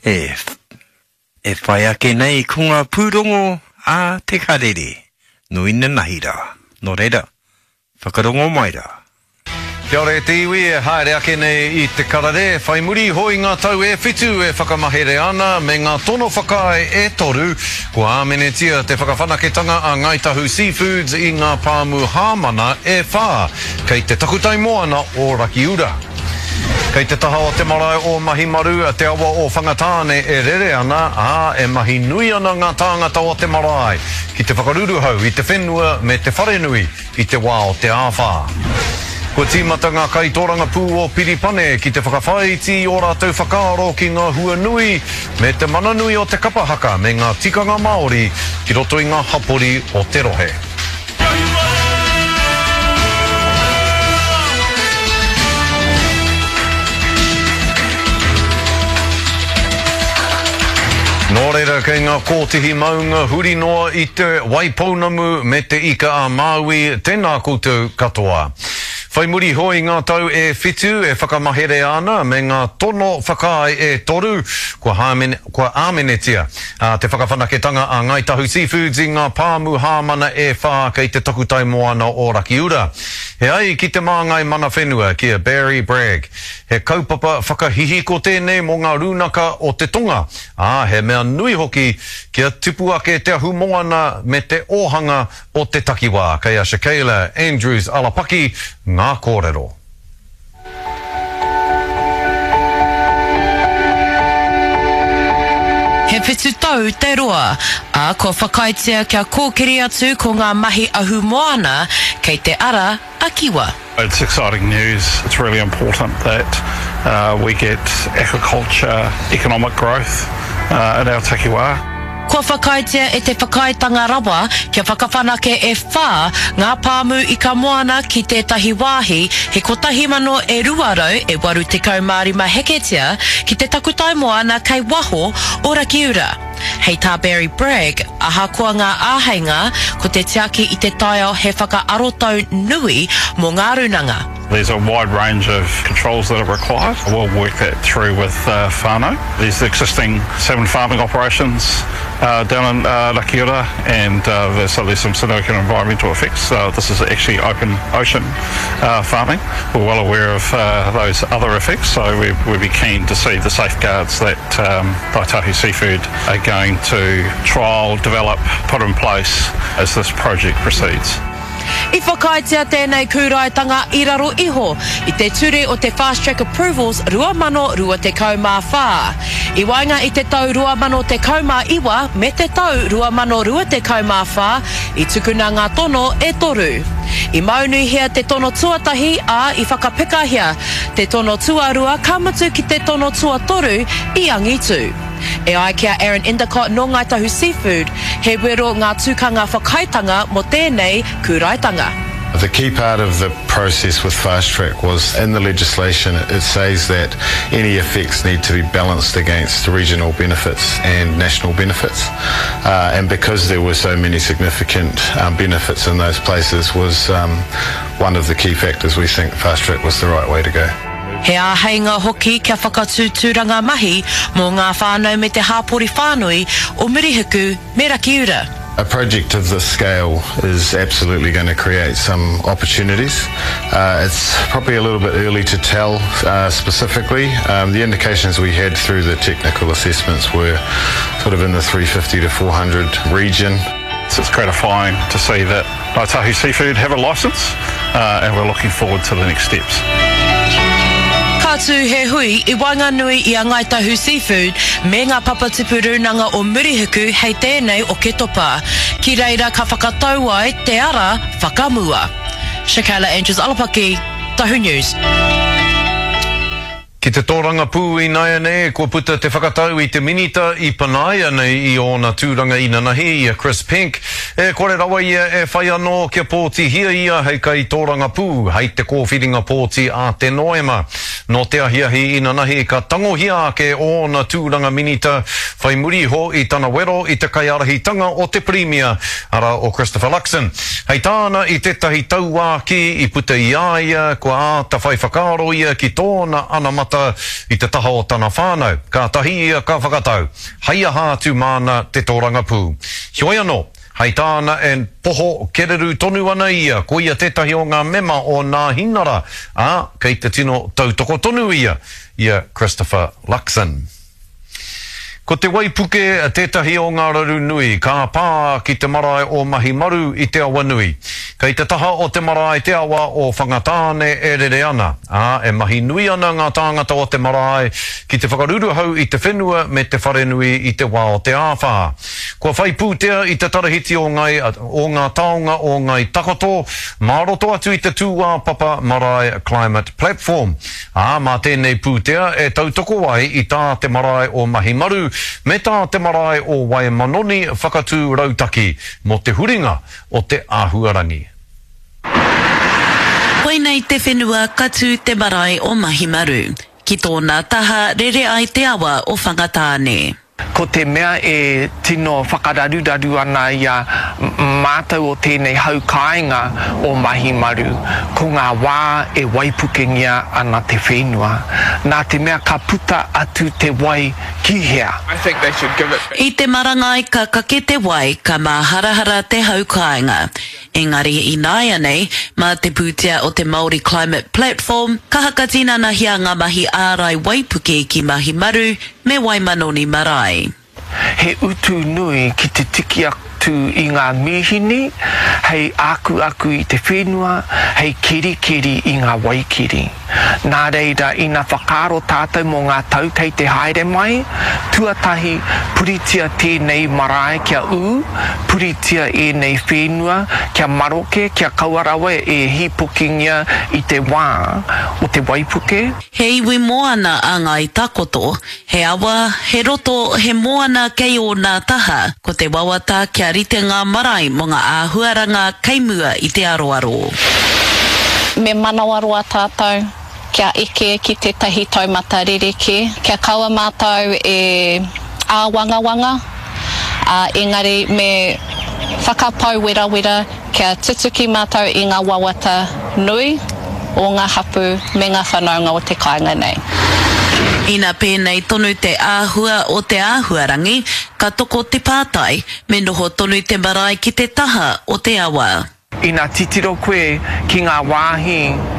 E whai ake nei kunga pūrongo a te karere. Nui na nahira. No reira, whakarongo mai ra. Kia ora te iwi e haere ake nei I te karare. Whai muri hoi ngā tau e whitu e whakamahere ana me ngā tono whakae e toru. Kua amenetia te whakawhanaketanga a Ngaitahu Seafoods I ngā pāmu hāmana e whā. Kei te takutai moana o Rakiura. Kei te taha o te marae o mahi maru a te awa o whangatāne e rere ana e mahi nui ana ngā tāngata o te marae. Ki te whakaruru hau I te whenua me te wharenui I te wā o te āwhā. Kua tīmata ngā kaitoranga pū o Piripane ki te whakawhaiti o rātou whakaaro ki ngā hua nui me te mana nui o te kapahaka me ngā tikanga Māori ki roto I ngā hapori o te rohe. Nō reira kei ngā kōtihi maunga huri noa I te Waipounamu me te ika a Māui tēnā koutou katoa. Whai muri hoi ngā tau e whitu e whakamahere ana me ngā tono whakae e toru kua amenetia te whakawhanaketanga a Ngaitahu Seafoods I ngā pāmu hāmana e whā kei te takutai moana o Rakiura. He ai ki te māngai mana whenua kia Barry Bragg. He kaupapa whakahihiko tēnei mō ngā rūnaka o te tonga. He mea nui hoki kia tupu ake te ahu moana me te ohanga o te takiwā. Kei a Shakayla Andrews Alapaki, ngā kōrero. He whitu tau te roa, ko whakaitea kia kōkiri atu ko ngā mahi ahu moana kei te ara a kiwa. It's exciting news. It's really important that we get aquaculture economic growth in our takiwā. Kua whakaitea e te whakaitanga rawa kia whakawhanake e whā ngā pāmu I ka moana ki tētahi wāhi he kotahi mano e ruarau e waru tekau mārima heketia ki te takutai moana kei waho o Rakiura. Hei tā Barry Bragg, aha kua ngā āheinga ko te tiaki I te taio he whakaarotau nui mō ngā runanga. There's a wide range of controls that are required. We'll work that through with whānau. There's existing salmon farming operations down in Rakiura and there's some significant environmental effects. This is actually open ocean farming. We're well aware of those other effects, so we'd be keen to see the safeguards that Ngaitahu Seafood are going to trial, develop, put in place as this project proceeds. I whakaitea tēnei kūraitanga I raro iho I te ture o te fast track approvals 2024. I wainga I te tau 2021 me te tau 2024 I tukuna ngā tono e toru. I maunui hea te tono tuatahi I whakapekahia te tono tuarua kamatu ki te tono tuatoru I angitu. E ai kia Aaron Endicott no Ngaitahu Seafood, he wero ngā tūkanga whakaitanga mo tēnei kūraitanga. The key part of the process with Fast Track was in the legislation it says that any effects need to be balanced against regional benefits and national benefits and because there were so many significant benefits in those places was one of the key factors we think Fast Track was the right way to go. He āheinga hoki kia whakatūtūranga mahi mō ngā whānau me te hāpori whānui o Mirihiku me Rakiura. A project of this scale is absolutely going to create some opportunities. It's probably a little bit early to tell specifically. The indications we had through the technical assessments were sort of in the 350 to 400 region. So it's gratifying to see that Ngaitahu Seafood have a licence and we're looking forward to the next steps. Kātū he hui I Wainganui I a Ngaitahu Seafood me ngā papatipu runanga o Murihiku hei tēnei o Ketopa. Ki reira ka whakatau ai te ara whakamua. Shakayla Andrews Alapaki, Tahu News. Ki te tōranga pū I Naianē, kua puta te whakatau I te minita I Panaia nei I ona tūranga I Nanahi I a Chris Pink. E kore rawa ia e whai anō kia pōti hia ia hei kai tōranga pū, hei te kōwhiringa pōti a te noema. No te ahiahi I Nanahi ka tangohia ke ona tūranga minita, whai muri ho I tana wero I te kaiarahitanga o te Premier, ara o Christopher Luxon. Hei tāna I tetahi tauā ki I puta I aia, kua āta whai whakaaro ia ki tōna ana mata tangata I te taha o tana whānau. Ka tahi ia ka whakatau. Haia hātu mana te tōranga pū. Hioi anō. Hei tāna en poho kereru tonu ana ia, ko ia tētahi o ngā mema o ngā hinara, kei te tino tautoko tonu ia Christopher Luxon. Ko te waipuke tētahi o ngā raru nui, ka pā ki te marae o mahi maru I te awa nui. Kei te taha o te marae te awa o whangatāne e rere ana. E mahi nui ana ngā tāngata o te marae ki te whakaruru hau I te whenua me te whare nui I te wā o te āwha. Kua whai pūtea I te tarahiti o ngā taonga o ngai takoto, māroto atu I te tūwā papa marae Climate Platform. Mā tēnei pūtea e tautoko ai I tā te marae o mahi maru, me tā te marae o Waimanoni whakatū rautaki mo te huringa o te āhuarangi. Koinei te whenua katu te marae o Mahimaru. Ki tōna taha rere ai te awa o whangatāne. Ko te mea e tino whakararuraru ana ia mātou o tēnei haukainga o Mahimaru. Ko ngā wā e waipukengia ana te whenua. Nā te mea ka puta atu te wai kihea. I te marangai ka kake te wai ka māharahara te haukainga. Engari I nāia nei, mā te pūtea o te Māori Climate Platform, ka hakatina na hia ngā mahi ārai waipuke ki Mahimaru me Waimanoni marae. He utu nui ki te tiki atu I ngā mihini, hei aku I te whenua, hei keri I ngā waikiri. Nā reira ina whakaro tātou mō ngā tau kei te haere mai, tuatahi puritia tēnei marae kia puritia e nei whenua, kia maroke, kia kauarawe e hipokingia I te wā o te waipuke. He iwi moana a ngai takoto, he awa, he roto, he moana kei o nā taha, ko te wawata kia rite ngā marae mo ngā āhuaranga kaimua I te aroaro. Me manawaroa tātou, kia eke ki te tahi taumata rereke, kia kaua mātou e āwangawanga, engari me whakapau wera, kia tutuki mātou I ngā wawata nui, o ngā hapu me ngā whanaunga o te kāinga nei. Ina pēnei tonu te āhua o te āhuarangi, ka toko te pātai, me noho tonu te marae ki te taha o te awa. Ina titiro koe ki ngā wāhi,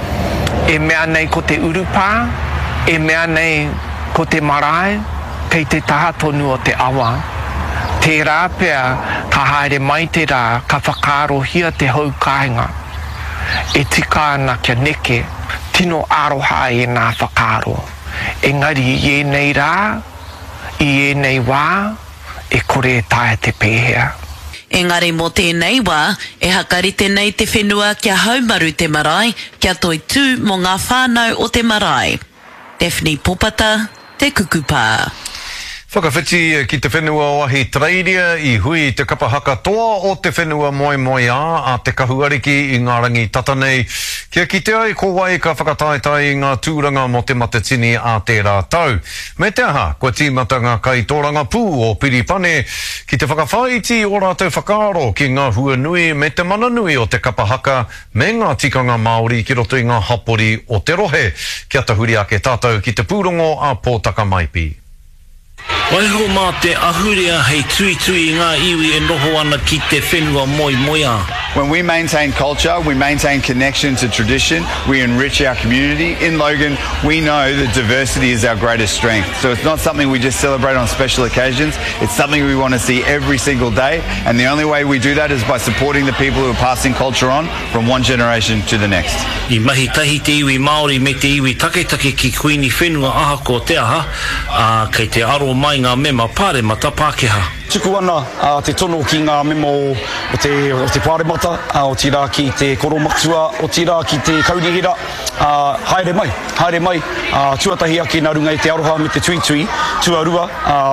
e mea nei ko te urupā, e mea nei ko te marae, kei te taha tonu o te awa. Te rāpea, ka haere mai te rā, ka whakarohia te haukainga. E tika ana kia neke, tino aroha e nā whakaro. Engari I nei rā, I nei wā, e kore e tae te pēhea. Engari mō tēnei wā, e hakarite nei te whenua kia haumaru te marae, kia toi tū mō ngā whānau o te marae. Daphne Popata, te Kukupā. Whakawhiti ki te whenua o ahi trairia I hui te kapahaka toa o te whenua moe a te kahuariki I ngā rangi tatanei. Kia kite ai ko wai ka whakataetai I ngā tūranga mo te matatini a te rātau. Me te aha, kua tīmata ngā kai tōranga pū o Piripane ki te whakawhaiti o rātou whakaro ki ngā hua nui me te mana nui o te kapahaka me ngā tikanga Māori ki roto I ngā hapori o te rohe. Kia tahuri ake tātou ki te pūrongo a Pōtaka Maipi. Waiho mā te ahurea hei tui ngā iwi e noho ana ki te whenua moia. When we maintain culture, we maintain connection to tradition, we enrich our community. In Logan, we know that diversity is our greatest strength. So it's not something we just celebrate on special occasions, it's something we want to see every single day, and the only way we do that is by supporting the people who are passing culture on from one generation to the next. I mahi tahi te iwi Māori me te iwi take ki kuini whenua aha ko te aha, kei te aro mai ngā mema pāre mata Pākehā. Tuku ana te tono ki ngā memo o te pāremata, o tira ki te koromatua, o tira ki te kaurihira. Haere mai, tuatahi ake nā runga I te aroha me te tui, tuarua,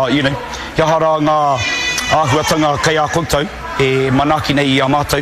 hiahara ngā āhuatanga kei a koutou, e manaki nei I a mātou,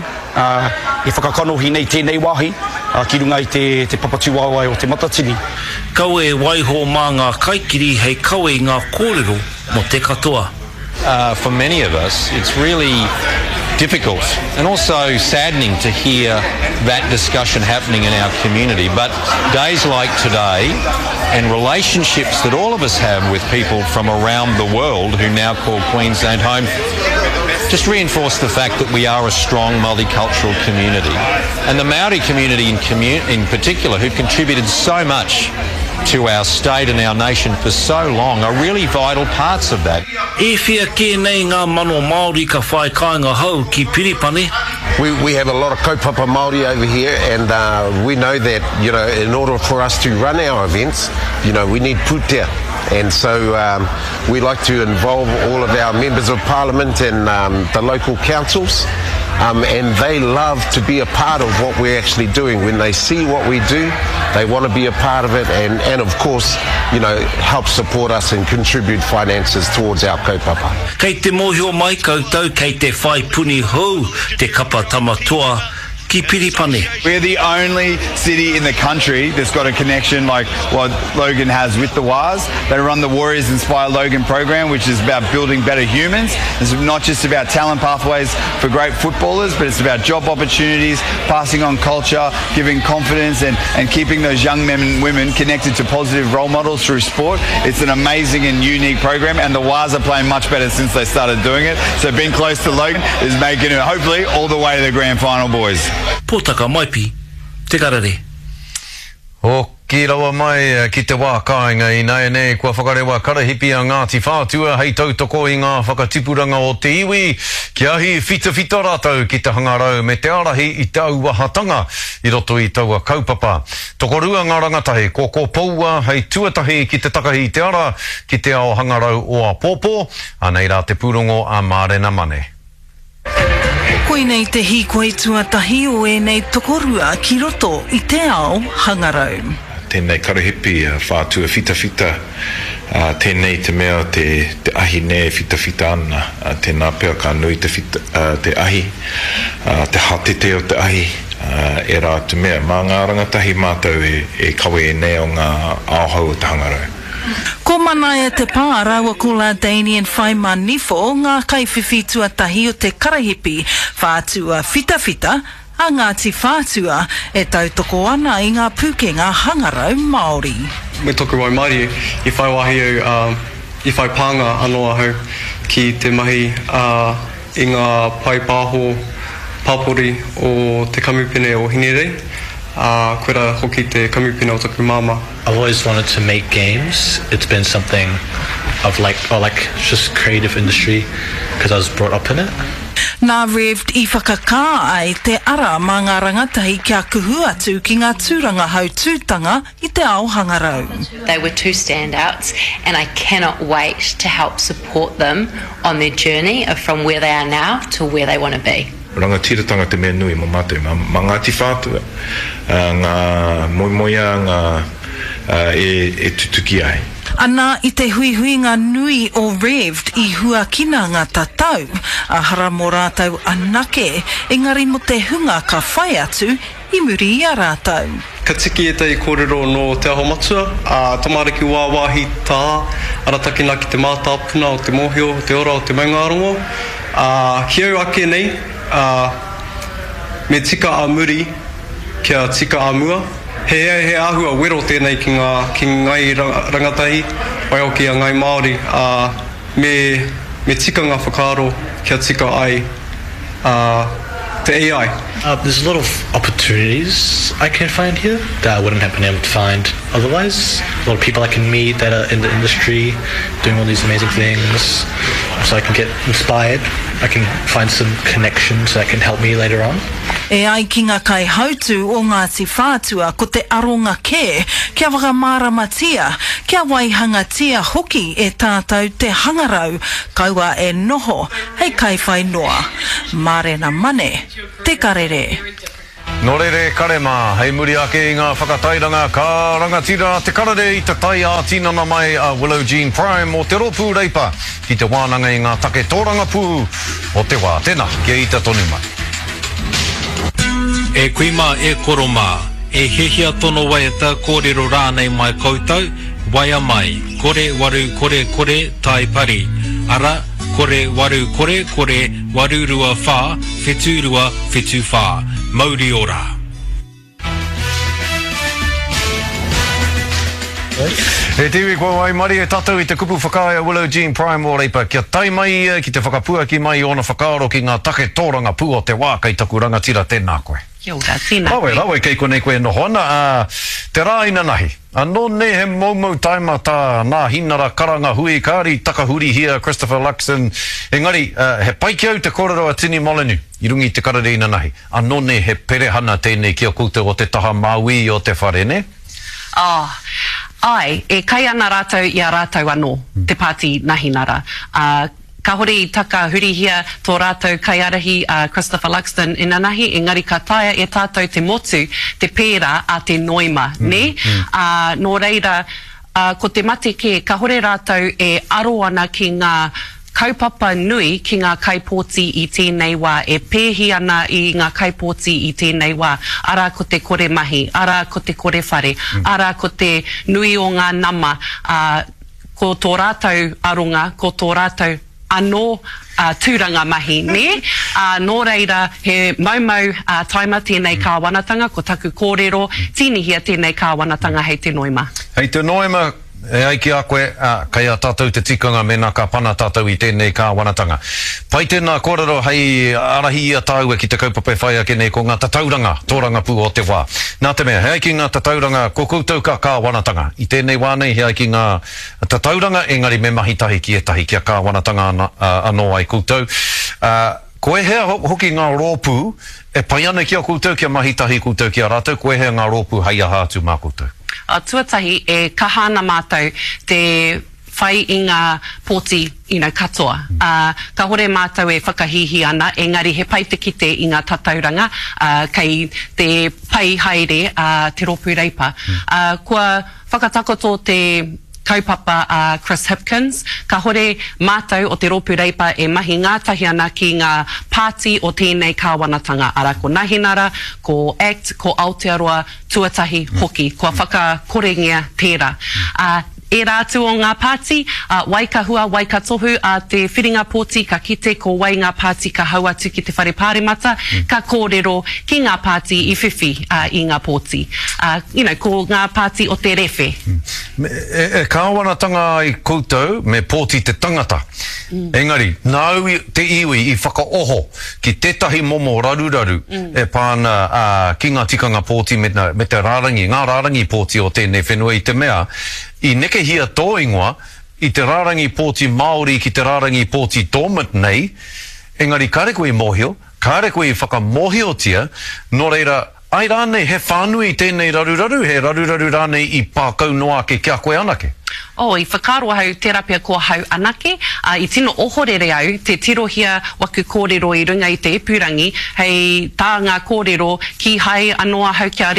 e whakakanohi nei tēnei wāhi, ki runga I te papatuawai o te matatini. Kau e waiho mā ngā kaikiri hei kau e ngā kōrero mo te katoa. For many of us, it's really difficult and also saddening to hear that discussion happening in our community. But days like today and relationships that all of us have with people from around the world who now call Queensland home just reinforce the fact that we are a strong multicultural community. And the Maori community in particular, who contributed so much to our state and our nation for so long, are really vital parts of that. E whia ke nei ngā mano Māori ka whai kāinga hau ki Piripani. We have a lot of kaupapa Māori over here, and we know that, you know, in order for us to run our events, you know, we need putea. And so we like to involve all of our members of parliament and the local councils, and they love to be a part of what we're actually doing. When they see what we do, they want to be a part of it, and of course, you know, help support us and contribute finances towards our kaupapa. Kei te mōhio mai koutou, kei te whai puni hou, te kapa tamatoa ki Piripani. We're the only city in the country that's got a connection like what Logan has with the Waz. They run the Warriors Inspire Logan program, which is about building better humans. It's not just about talent pathways for great footballers, but it's about job opportunities, passing on culture, giving confidence, and keeping those young men and women connected to positive role models through sport. It's an amazing and unique program, and the Waz are playing much better since they started doing it. So being close to Logan is making it, hopefully, all the way to the grand final, boys. Pōtaka maipi, te karare. O ki rawa mai ki te wā kāinga I nei nei kua whakarewa karahipi a Ngāti Whātua hei tautoko I ngā whakatipuranga o te iwi ki ahi whita rātou ki te hangarau me te arahi I te auahatanga I roto I taua kaupapa. Tokorua ngā rangatahi ko paua hei tuatahi ki te takahi te ara ki te ao hangarau o a pōpō anei rā te pūrongo a Mārena Mane. Koe nei te hikoe tuatahi o nei tokorua ki roto I te ao hangarau. Tēnei karahipi whātua whita, tēnei te mea te ahi ne whita ana, tēnā pēr ka nui te ahi, te hatete o te ahi, e rā te mea. Mā ngā rangatahi mātou e kawe nei o ngā āhau o te hangarau. Ko mana e te pā rawa kula Damien Whaima Nifo ngā kaiwhiwhi tuatahi o te karahipi whātua whita a Ngāti Whātua e tautoko ana I ngā pūkenga hangarau Māori. Me toku wai Māori, I whai wahi au, I whai pānga anō ahau ki te mahi I ngā pai pāho pāpori o te kamupene o Hingerei. Koera hoki te kamupene o taku māma. I've always wanted to make games. It's been something of like just creative industry because I was brought up in it. Nā revd I whakakā ai te ara mā ngā rangatahi kia kuhu atu ki ngā tūranga hau tūtanga I te ao hangarau. They were two standouts and I cannot wait to help support them on their journey of from where they are now to where they want to be. Rangatiratanga te mea nui mo mātou, mā Ngāti Whātua, ngā moimoia, ngā e tutuki ai. Ana I te huihuinga nui o revd I huakina ngā tatau, a hara mō rātou anake, engari mo te hunga ka whai atu I muri I a rātou. Ka tiki e tei kōrero no te aho matua, tamariki wāwahi tā, aratakina ki te mātāpuna o te mōhio, te ora o te maungarongo. Ki au ake nei, me tika a muri kia tika a mua. He ahua wero tēnei ki ngai rangatahi, wai o ki a ngai Māori, me tika ngā whakaaro kia tika ai te AI. There's a lot of opportunities I can find here that I wouldn't have been able to find otherwise. A lot of people I can meet that are in the industry doing all these amazing things, so I can get inspired. I can find some connections that can help me later on. E ai ki ngā kai hautu o Ngāti Whātua ko te aronga kē, kia whakamāramatia, kia waihangatia hoki e tātou te hangarau, kaua e noho, hei kai whainoa. Mārena Mane, te karere. Nō rere karema, hei muri ake I ngā whakatairanga ka rangatira te karare I te tai a tinana mai a Willow Jean Prime o te ropu reipa ki te wānanga I ngā take tōranga pū o te wā. Tēnā, kia I te tonu mai. E kuima e koroma, e hehia tono waiata kōrero rānei mai koutou, waia mai, kore waru kore tai pari, ara kore waru kore kore waru rua wha, whetu rua whetu wha. Mauri ora. E te iwi kua mai mari e tātou I te kupu whakaia Willow Jean Prime o reipa. Kia tai mai ki te whakapua ki mai ona whakaaro ki ngā take tōranga pū o te wā kei taku rangatira tēnā koe. Kia ora, tēnā koe. Rawe, kei konei koe no hoana. Te rā ina nahi. Anō ne he maumau taima tā nā hinara karanga hui kāri takahuri hia Christopher Luxon. Engari, he paikiau te kōrero a Tini Molyneux I rungi te karare ina nahi. Anō ne he perehana tēnei kia koutou o te taha Maui o te whare, ne? Ai, e kai ana rātou I a rātou anō, te pāti nahinara. Ka hore I taka hurihia tō rātou kaiarahi Christopher Luxon ina nahi, engari ka taia e tātou te motu, te pērā a te noima, ne? Nō reira, ko te mate ke, ka hore rātou e aro ana ki ngā kaupapa nui ki ngā kaipōti I tēnei wā, e pēhi ana I ngā kaipōti I tēnei wā, ara ko te kore mahi, ara ko te kore whare, ara ko te nui o ngā nama, ko tō rātou aronga, ko tō rātou anō tūranga mahi, ne? Nō reira, he maumau taima tēnei kāwanatanga, ko taku kōrero, tīnihia tēnei kāwanatanga hei te noima. Hei te noima, e aiki a koe, kai a tātou te tikanga mena ka pana tātou I tēnei kāwanatanga. Pai tēnā kōrero hei arahi a tāu e ki te kaupapa whaia ke nei ko ngā tatauranga, tōranga pū o te wā. Nā te mea, he aiki ngā tatauranga, ko koutou ka kāwanatanga. I tēnei wānei, he aiki ngā tatauranga, engari me mahi tahi ki e tahi kia kāwanatanga anō ai koutou. Koe hea hoki ngā rōpū, e pai ana kia koutou, kia mahi tahi koutou kia rātou, koe hea ngā rōpū hai a hātu mā koutou. Tuatahi e kahana mātou te whai I ngā pōti katoa. Ka hore mātou e whakahihi ana, engari he pai te kite I ngā tatauranga, kei te pai haere te rōpū reipa. Kua whakatakoto te kaupapa Chris Hipkins, ka hore mātou o te rōpū reipa e mahi ngātahi ana ki ngā pāti o tēnei kāwanatanga. Ara ko Nahinara, ko ACT, ko Aotearoa, tuatahi hoki, kua whakakorengia tērā. E rātu o ngā pāti, waikahua, waikatohu, te whiringa pōti, ka kite ko wai ngā pāti ka hau atu ki te whare pāremata, ka kōrero ki ngā pāti I whiwhi I ngā pōti. Ko ngā pāti o te rewhe. E kāwanatanga I koutou me pōti te tangata. Engari, nau te iwi I whakaoho ki tētahi momo raruraru e pāna ki ngā tikanga pōti me te rārangi, ngā rārangi pōti o tēnei whenua I te mea, I neke hia tō ingoa, I te rārangi pōti Māori ki te rārangi pōti Dormant nei, engari kāre koe mohio, kāre koe whakamohiotia, nō reira, ai rānei he whānui tēnei raruraru, he raruraru rānei I pākau noa ke kia koe anake. I whakaaro hau terapia kua hau anake, I tino ohorere au, te tirohia waku kōrero I runga I te epurangi, hei tā ngā kōrero ki hai anoa hau kia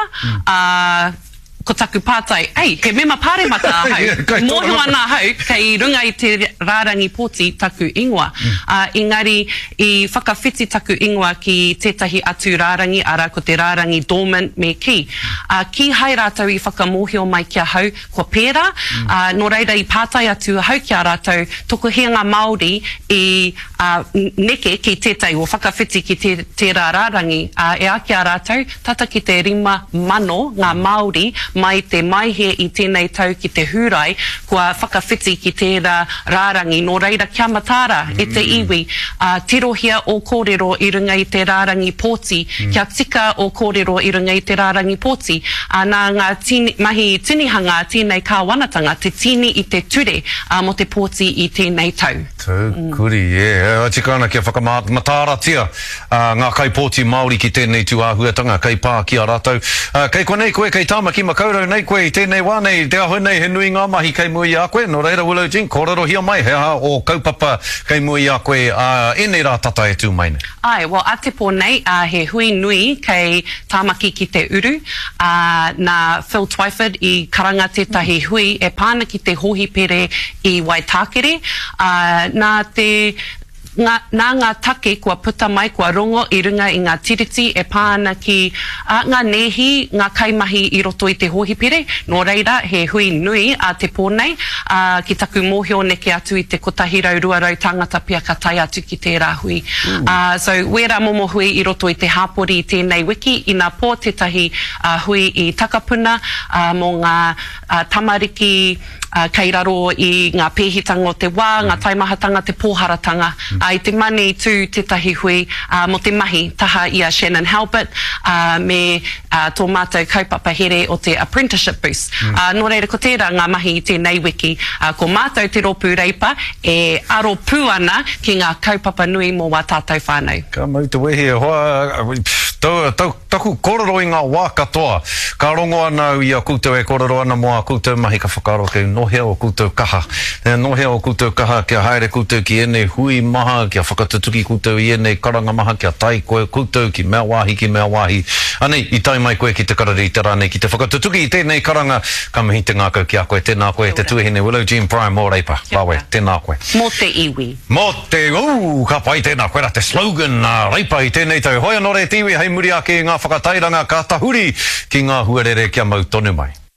rehita, ko taku pātai, ke mema pāremata hau, moho ana hau, kei runga I te rārangi pōti taku ingoa. Engari, I whakawhiti taku ingoa ki tētahi atu rārangi, ara ko te rārangi dormant me ki. Ki hai rātou I whakamohio mai kia hau, ko pērā, nō reira I pātai atu hau kia rātou, toko hianga Māori I neke ki tētai o whakawhiti ki tērā rārangi, e a kia rātou, tata ki te 5,000 ngā Māori, mai te maihe I tēnei tau ki te hurai, kua whakawhiti ki tērā rārangi, nō reira kia matāra e te iwi, tirohia o kōrero I runga I te rārangi pōti, kia tika o kōrero I runga I te rārangi pōti, nā ngā mahi tinihanga tēnei kāwanatanga, te tini I te ture mo te pōti I tēnei tau. Kuri, tika ana kia whakamatāratia ngā kaipōti Māori ki tēnei tuāhuatanga, kei pā ki a rātou. Kei konei koe, kei tāma ki makaurau nei koe I tēnei wānei, te aho nei he nui ngā mahi kei mui a koe, no reira Willow Jean, kōrero hia mai, he ha o kaupapa kei mui a koe, e nei rā tata e tū mai nei. Ai, a te pō nei, he hui nui kei tāmaki ki te uru, nā Phil Twyford I karanga tētahi hui, e pāna ki te hohi pere I Waitakere, nā te ngā take kua puta mai, kua rongo I runga I ngā tiriti e pāna ki ngā nehi, ngā kaimahi I roto I te hohipire. Nō reira, he hui nui a te pōnei, ki taku mōhio neke atu I te kotahirau ruarau tangata pia ka tai atu ki tērā hui. So, wera momo hui I roto I te hāpori I tēnei wiki, I nā pō tetahi hui I Takapuna, mō ngā tamariki, kei raro I ngā pēhitanga o te wā, ngā taimahatanga, te pōharatanga. I te mani tū tetahi hui mo te mahi taha ia Shannon Halbert me tō mātou kaupapa here o te apprenticeship boost. Nō reira ko tērā ngā mahi I tēnei wiki, ko mātou te ropu reipa e aro pū ana ki ngā kaupapa nui mō wā tātou whānau. Ka mau te wehe hoa, taku kororo I ngā wā katoa. Ka rongo ana I a koutou e kororo ana mo a koutou mahi ka whakaro ke nohea o koutou kaha. Nohea o koutou kaha kia haere koutou ki ene hui maha, kia whakatutuki koutou I ene karanga maha, kia tai koe koutou ki mea wāhi ki mea wāhi. Anei, I tai mai koe ki te karari I te rānei, ki te whakatutuki I tēnei karanga, ka mihi te ngākau ki a koe, tēnā koe, te tuahine Willow Jean Prime mō reipa. Lawe, tēnā koe. Mō te iwi. Mō te, ka pai tēnā koe ra te slogan reipa I tēnei tau. Hoia nore te iwi, hei muri ake ngā whakatairanga ka tahuri ki ngā huarere kia mau tonu mai.